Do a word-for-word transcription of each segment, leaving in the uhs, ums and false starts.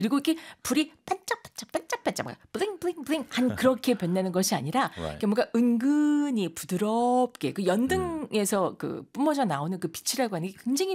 그리고 이렇게 불이 반짝반짝 반짝반짝 블링 블링 블링 한 그렇게 변하는 것이 아니라 Right. 뭔가 은근히 부드럽게 그 연등에서 음. 그 뿜어져 나오는 그 빛이라고 하는 게 굉장히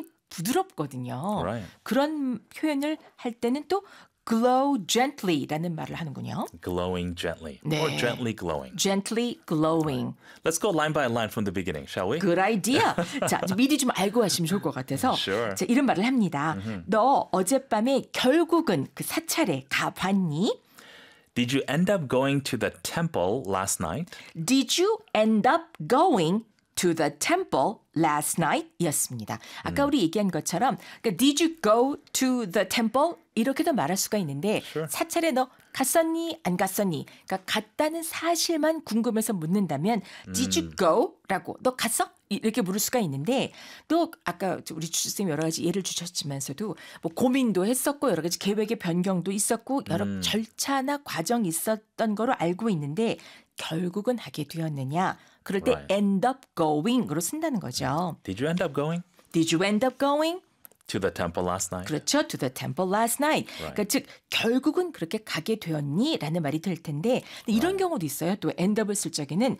부드럽거든요. Right. 그런 표현을 할 때는 또 glow gently라는 말을 하는군요. Glowing gently. 네. Or gently glowing. Gently glowing. Let's go line by line from the beginning, shall we? Good idea. 자, 미리 좀 알고 가시면 좋을 것 같아서 Sure. 자, 이런 말을 합니다. Mm-hmm. 너 어젯밤에 결국은 그 사찰에 가봤니? Did you end up going to the temple last night? Did you end up going to the temple last night? 이었습니다. 아까 음. 우리 얘기한 것처럼 그러니까 Did you go to the temple? 이렇게도 말할 수가 있는데 Sure. 사찰에 너 갔었니? 안 갔었니? 그러니까 갔다는 사실만 궁금해서 묻는다면 음. Did you go? 라고 너 갔어? 이렇게 물을 수가 있는데 또 아까 우리 주쌤이 여러 가지 예를 주셨지만서도 뭐 고민도 했었고 여러 가지 계획의 변경도 있었고 여러 음. 절차나 과정이 있었던 거로 알고 있는데 결국은 하게 되었느냐? 그럴 때 Right. end up going으로 쓴다는 거죠. Did you end up going? Did you end up going? To the temple last night. 그렇죠. To the temple last night. Right. 그러니까 즉 결국은 그렇게 가게 되었니? 라는 말이 될 텐데 이런 Right. 경우도 있어요. 또 end up을 쓸 적에는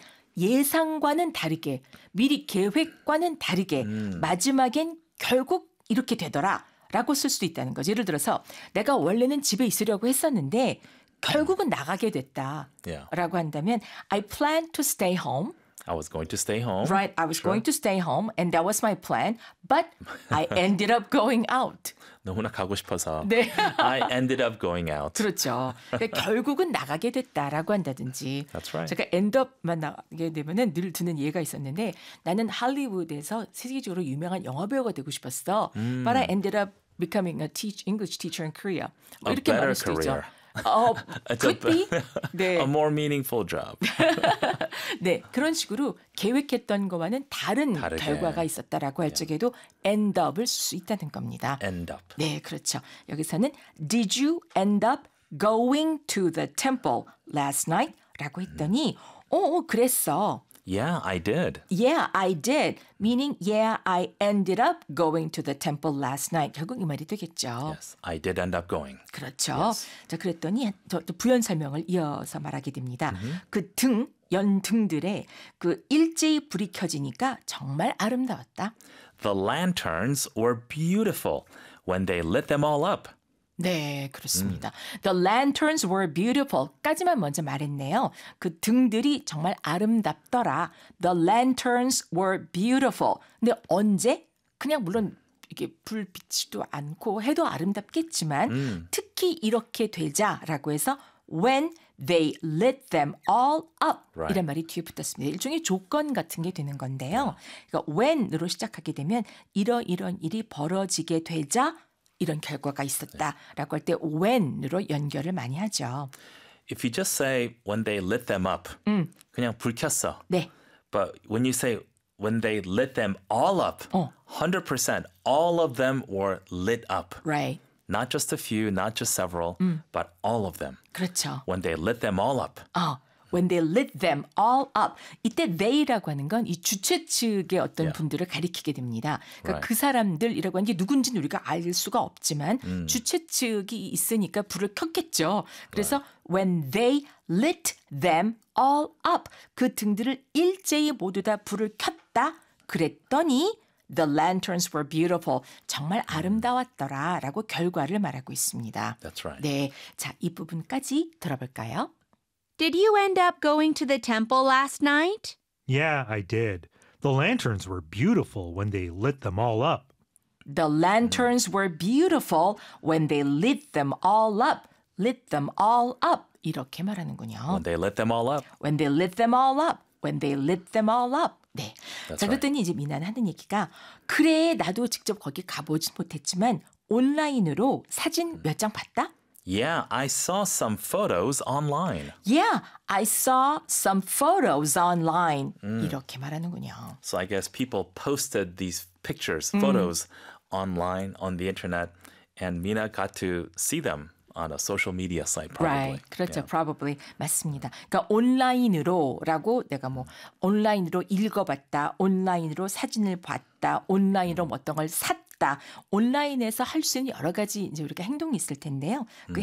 예상과는 다르게 미리 계획과는 다르게 음. 마지막엔 결국 이렇게 되더라 라고 쓸 수도 있다는 거죠. 예를 들어서 내가 원래는 집에 있으려고 했었는데 결국은 나가게 됐다 Yeah. 라고 한다면 I plan to stay home. I was going to stay home. Right, I was Sure. going to stay home and that was my plan, but I ended up going out. 너무나 가고 싶어서 네. I ended up going out. 그렇죠. 그러니까 결국은 나가게 됐다라고 한다든지. That's right. 제가 end up만 나가게 되면은 늘 드는 예가 있었는데 나는 할리우드에서 세계적으로 유명한 영화 배우가 되고 싶었어. 음. But I ended up becoming a teach, English teacher in Korea. 뭐 A 이렇게 better 말할 수도 career. 있죠. 어, could be. 네. A more meaningful job. 네, 그런 식으로 계획했던 것과는 다른 다르게. 결과가 있었다라고 할 적에도 end up을 쓸 수 있다는 겁니다. End up. 네, 그렇죠. 여기서는 Did you end up going to the temple last night? 라고 했더니 어, 어 그랬어. Yeah, I did. Yeah, I did. Meaning, yeah, I ended up going to the temple last night. 결국 이 말이 되겠죠. Yes, I did end up going. 그렇죠. Yes. 자, 그랬더니 저, 또 부연 설명을 이어서 말하게 됩니다. Mm-hmm. 그 등, 연등들에 그 일제히 불이 켜지니까 정말 아름다웠다. The lanterns were beautiful when they lit them all up. 네, 그렇습니다. 음. The lanterns were beautiful 까지만 먼저 말했네요. 그 등들이 정말 아름답더라. The lanterns were beautiful. 근데 언제? 그냥 물론 이게 불 비치도 않고 해도 아름답겠지만 음. 특히 이렇게 되자라고 해서 when they lit them all up right. 이런 말이 뒤에 붙었습니다. 일종의 조건 같은 게 되는 건데요. 그러니까 when으로 시작하게 되면 이러이런 일이 벌어지게 되자 이런 결과가 있었다라고 할 때 when으로 연결을 많이 하죠. If you just say when they lit them up, 음. 그냥 불 켰어. 네. But when you say when they lit them all up, 어. one hundred percent all of them were lit up. Right. Not just a few, not just several, 음. but all of them. 그렇죠. When they lit them all up. 어. When they lit them all up. 이때 they라고 하는 건 이 주체 측의 어떤 Yeah. 분들을 가리키게 됩니다. 그러니까 Right. 그 사람들이라고 하는 게 누군지는 우리가 알 수가 없지만 음. 주체 측이 있으니까 불을 켰겠죠. 그래서 right. when they lit them all up. 그 등들을 일제히 모두 다 불을 켰다. 그랬더니 The lanterns were beautiful. 정말 아름다웠더라 라고 결과를 말하고 있습니다. That's right. 네, 자, 이 부분까지 들어볼까요? Did you end up going to the temple last night? Yeah, I did. The lanterns were beautiful when they lit them all up. The lanterns were beautiful when they lit them all up. Lit them all up. 이렇게 말하는군요. When they lit them all up. When they lit them all up. When they lit them all up. 네. That's 자, 그랬더니 이제 미나는 하는 얘기가 그래, 나도 직접 거기 가보진 못했지만 온라인으로 사진 몇 장 봤다? Yeah, I saw some photos online. Yeah, I saw some photos online. 음. 이렇게 말하는군요. So I guess people posted these pictures, photos 음. online on the internet, and Mina got to see them on a social media site probably. Right. 그렇죠. Yeah. Probably. 맞습니다. 그러니까 온라인으로라고 내가 뭐 온라인으로 읽어봤다, 온라인으로 사진을 봤다, 온라인으로 어떤 걸 샀다. 온라인에서 할 수 있는 여러 가지 이제 우리가 행동이 있을 텐데요. 그 음.